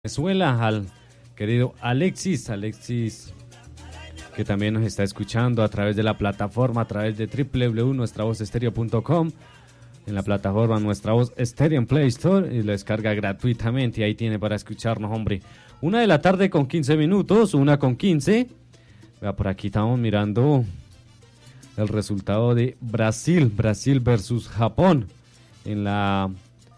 Venezuela, al querido Alexis, que también nos está escuchando a través de la plataforma, a través de www.nuestravozestéreo.com, en la plataforma Nuestra Voz Estéreo en Play Store, y lo descarga gratuitamente, y ahí tiene para escucharnos, hombre. 1:15 p.m, 1:15. Vea, por aquí estamos mirando el resultado de Brasil versus Japón, en la...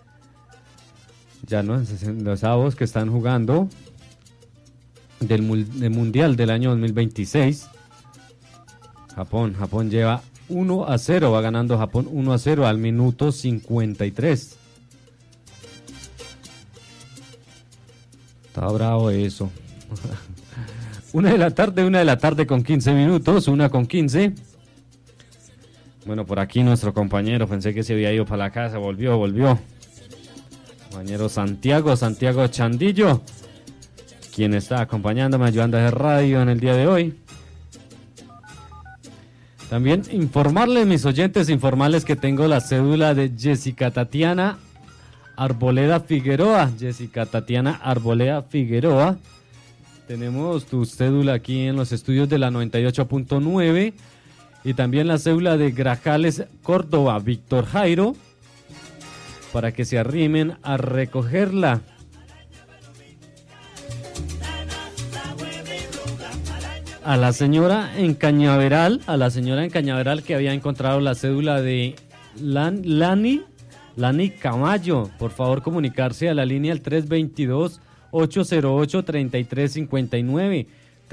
Ya no, en los avos que están jugando del Mundial del año 2026. Japón lleva 1-0, va ganando Japón 1-0 al minuto 53. Está bravo eso. 1:00 con 15 minutos, 1:15. Bueno, por aquí nuestro compañero, pensé que se había ido para la casa, volvió. Compañero Santiago Chandillo, quien está acompañándome, ayudando a hacer radio en el día de hoy. También informarles, mis oyentes, que tengo la cédula de Jessica Tatiana Arboleda Figueroa. Tenemos tu cédula aquí en los estudios de la 98.9, y también la cédula de Grajales Córdoba, Víctor Jairo, para que se arrimen a recogerla. A la señora en Cañaveral que había encontrado la cédula de Lani Camayo, por favor comunicarse a la línea al 322-808-3359,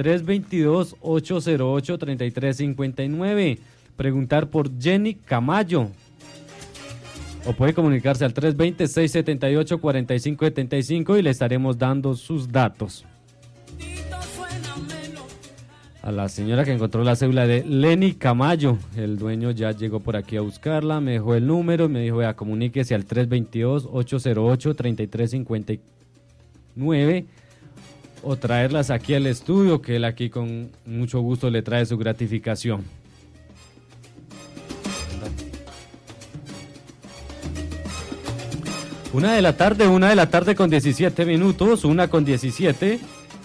322-808-3359, preguntar por Jenny Camayo. O puede comunicarse al 320-678-4575 y le estaremos dando sus datos. A la señora que encontró la cédula de Lenny Camayo, el dueño ya llegó por aquí a buscarla, me dejó el número, me dijo, vea, comuníquese al 322-808-3359 o traerlas aquí al estudio, que él aquí con mucho gusto le trae su gratificación. 1:00 con 17 minutos, 1:17.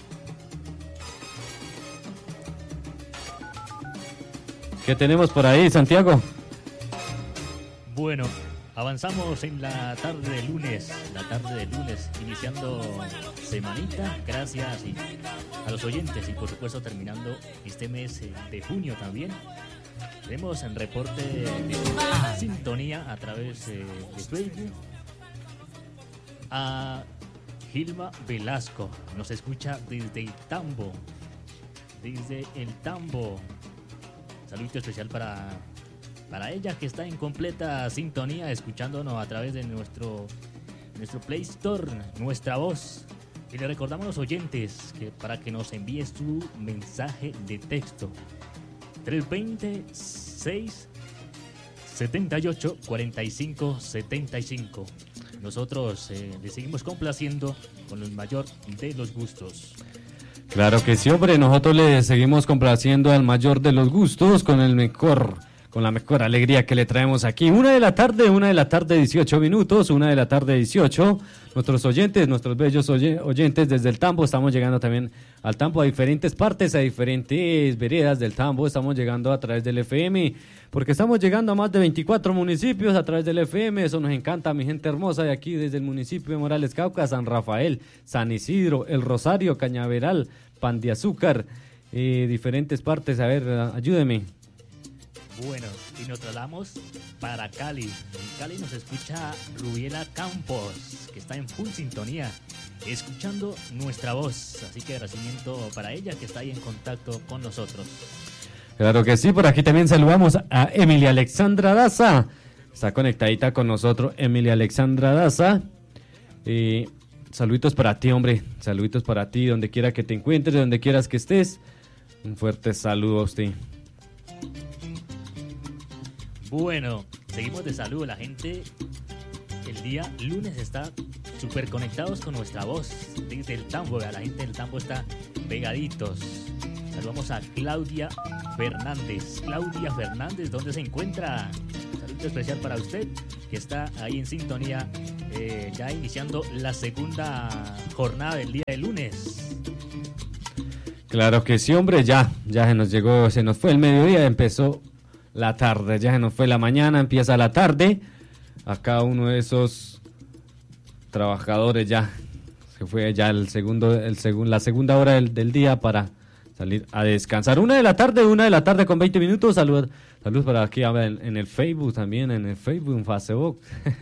¿Qué tenemos por ahí, Santiago? Bueno, avanzamos en la tarde de lunes, iniciando semanita, gracias a los oyentes y por supuesto terminando este mes de junio también. Tenemos el reporte de sintonía a través de Facebook. A Gilma Velasco, nos escucha desde el Tambo. Saludo especial para ella, que está en completa sintonía, escuchándonos a través de nuestro Play Store, Nuestra Voz. Y le recordamos a los oyentes que para que nos envíe su mensaje de texto, 320-678-4575. Nosotros le seguimos complaciendo con el mayor de los gustos. Claro que sí, hombre, nosotros le seguimos complaciendo al mayor de los gustos con la mejor alegría que le traemos aquí. 1:00, 18 minutos, 1:18. Nuestros oyentes, nuestros bellos oyentes desde el Tambo, estamos llegando también al Tambo, a diferentes partes, a diferentes veredas del Tambo, estamos llegando a través del FM, porque estamos llegando a más de 24 municipios a través del FM, eso nos encanta, mi gente hermosa de aquí, desde el municipio de Morales Cauca, San Rafael, San Isidro, El Rosario, Cañaveral, Pan de Azúcar, diferentes partes, a ver, ayúdeme. Bueno, y nos trasladamos para Cali. En Cali nos escucha Rubiela Campos, que está en full sintonía, escuchando Nuestra Voz. Así que agradecimiento para ella, que está ahí en contacto con nosotros. Claro que sí, por aquí también saludamos a Emilia Alexandra Daza. Está conectadita con nosotros Emilia Alexandra Daza. Saluditos para ti, hombre. Saluditos para ti, donde quiera que te encuentres, donde quieras que estés. Un fuerte saludo a usted. Bueno, seguimos de saludo. La gente el día lunes está súper conectados con Nuestra Voz desde el Tambo. La gente del Tambo está pegaditos. Saludamos a Claudia Fernández. ¿Dónde se encuentra? Un saludo especial para usted, que está ahí en sintonía ya iniciando la segunda jornada del día de lunes. Claro que sí, hombre, ya se nos fue el mediodía, empezó la tarde, ya se nos fue la mañana, empieza la tarde. Acá uno de esos trabajadores ya se fue ya la segunda hora del día para salir a descansar. 1:00 con 20 minutos. Saludos para aquí en el Facebook también, en Facebook.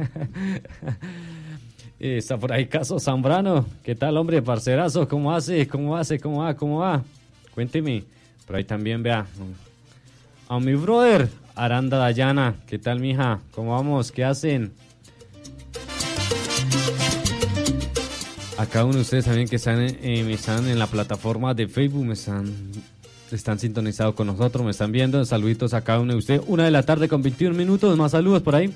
Está por ahí Caso Zambrano. ¿Qué tal, hombre, parcerazo? ¿Cómo va? Cuénteme. Por ahí también vea a mi brother Aranda Dayana. ¿Qué tal, mija? ¿Cómo vamos? ¿Qué hacen? A cada uno de ustedes también que están en la plataforma de Facebook, están sintonizados con nosotros, me están viendo. Saluditos a cada uno de ustedes. 1:00 con 21 minutos. Más saludos por ahí.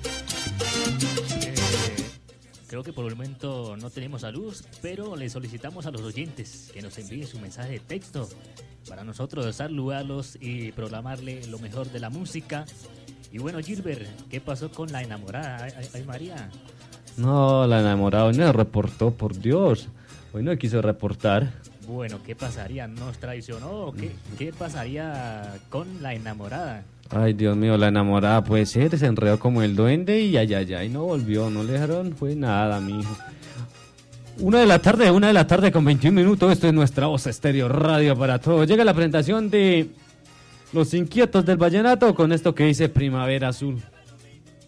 Creo que por el momento no tenemos saludos, pero le solicitamos a los oyentes que nos envíen su mensaje de texto para nosotros saludarlos y programarle lo mejor de la música. Y bueno, Gilbert, ¿qué pasó con la enamorada? Ay, María. No, la enamorada hoy no reportó, por Dios. Hoy no quiso reportar. Bueno, ¿qué pasaría? ¿Nos traicionó? ¿Qué pasaría con la enamorada? Ay, Dios mío, la enamorada puede ser, se enredó como el duende y y no volvió, no le dejaron, fue nada, mijo. 1:00 con 21 minutos, esto es Nuestra Voz Estéreo Radio para todos. Llega la presentación de Los Inquietos del Vallenato con esto que dice Primavera Azul.